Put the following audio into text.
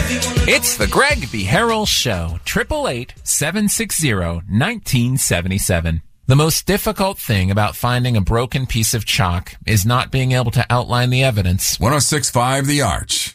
It's the Greg V. Harrell Show, 888-760-1977. The most difficult thing about finding a broken piece of chalk is not being able to outline the evidence. 106.5 The Arch.